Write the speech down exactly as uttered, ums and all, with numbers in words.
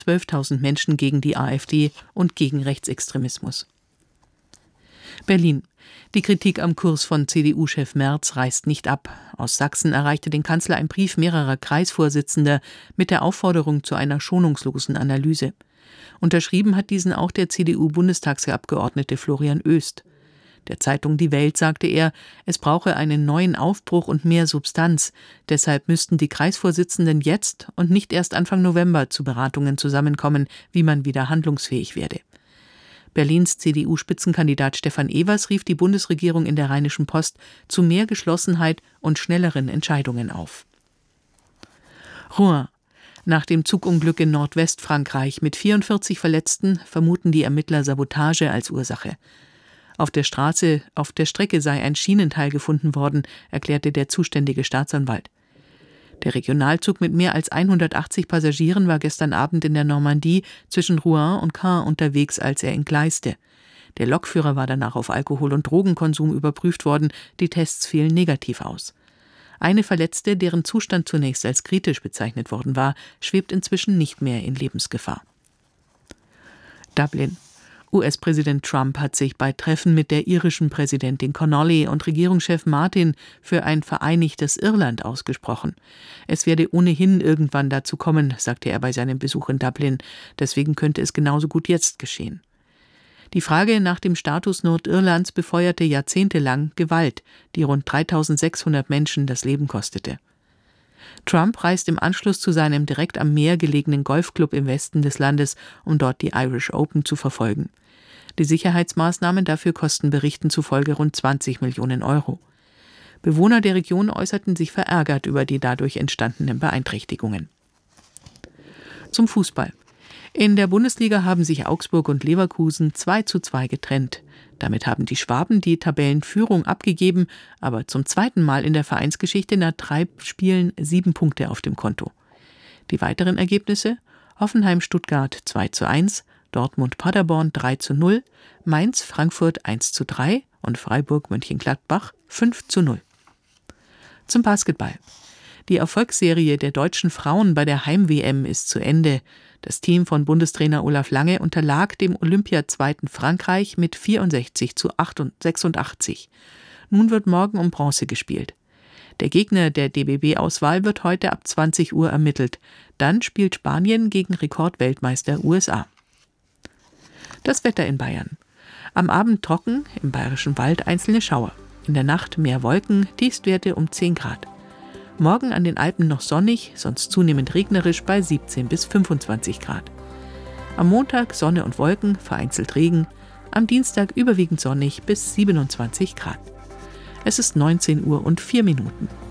zwölftausend Menschen gegen die AfD und gegen Rechtsextremismus. Berlin. Die Kritik am Kurs von C D U-Chef Merz reißt nicht ab. Aus Sachsen erreichte den Kanzler ein Brief mehrerer Kreisvorsitzender mit der Aufforderung zu einer schonungslosen Analyse. Unterschrieben hat diesen auch der C D U-Bundestagsabgeordnete Florian Oest. Der Zeitung Die Welt sagte er, es brauche einen neuen Aufbruch und mehr Substanz. Deshalb müssten die Kreisvorsitzenden jetzt und nicht erst Anfang November zu Beratungen zusammenkommen, wie man wieder handlungsfähig werde. Berlins C D U-Spitzenkandidat Stefan Evers rief die Bundesregierung in der Rheinischen Post zu mehr Geschlossenheit und schnelleren Entscheidungen auf. Rouen. Nach dem Zugunglück in Nordwestfrankreich mit vierundvierzig Verletzten vermuten die Ermittler Sabotage als Ursache. Auf der Straße, auf der Strecke sei ein Schienenteil gefunden worden, erklärte der zuständige Staatsanwalt. Der Regionalzug mit mehr als hundertachtzig Passagieren war gestern Abend in der Normandie zwischen Rouen und Caen unterwegs, als er entgleiste. Der Lokführer war danach auf Alkohol- und Drogenkonsum überprüft worden, die Tests fielen negativ aus. Eine Verletzte, deren Zustand zunächst als kritisch bezeichnet worden war, schwebt inzwischen nicht mehr in Lebensgefahr. Dublin. U S-Präsident Trump hat sich bei Treffen mit der irischen Präsidentin Connolly und Regierungschef Martin für ein vereinigtes Irland ausgesprochen. Es werde ohnehin irgendwann dazu kommen, sagte er bei seinem Besuch in Dublin. Deswegen könnte es genauso gut jetzt geschehen. Die Frage nach dem Status Nordirlands befeuerte jahrzehntelang Gewalt, die rund dreitausendsechshundert Menschen das Leben kostete. Trump reist im Anschluss zu seinem direkt am Meer gelegenen Golfclub im Westen des Landes, um dort die Irish Open zu verfolgen. Die Sicherheitsmaßnahmen dafür kosten Berichten zufolge rund zwanzig Millionen Euro. Bewohner der Region äußerten sich verärgert über die dadurch entstandenen Beeinträchtigungen. Zum Fußball. In der Bundesliga haben sich Augsburg und Leverkusen zwei zu zwei getrennt. Damit haben die Schwaben die Tabellenführung abgegeben, aber zum zweiten Mal in der Vereinsgeschichte nach drei Spielen sieben Punkte auf dem Konto. Die weiteren Ergebnisse: Hoffenheim-Stuttgart zwei zu eins, Dortmund-Paderborn drei zu null, Mainz-Frankfurt eins zu drei und Freiburg-Mönchengladbach fünf zu null. Zum Basketball. Die Erfolgsserie der deutschen Frauen bei der Heim-W M ist zu Ende. Das Team von Bundestrainer Olaf Lange unterlag dem Olympiazweiten Frankreich mit vierundsechzig zu sechsundachtzig. Nun wird morgen um Bronze gespielt. Der Gegner der D B B-Auswahl wird heute ab zwanzig Uhr ermittelt. Dann spielt Spanien gegen Rekordweltmeister U S A. Das Wetter in Bayern. Am Abend trocken, im Bayerischen Wald einzelne Schauer. In der Nacht mehr Wolken, Tiefstwerte um zehn Grad. Morgen an den Alpen noch sonnig, sonst zunehmend regnerisch bei siebzehn bis fünfundzwanzig Grad. Am Montag Sonne und Wolken, vereinzelt Regen. Am Dienstag überwiegend sonnig bis siebenundzwanzig Grad. Es ist neunzehn Uhr und vier Minuten.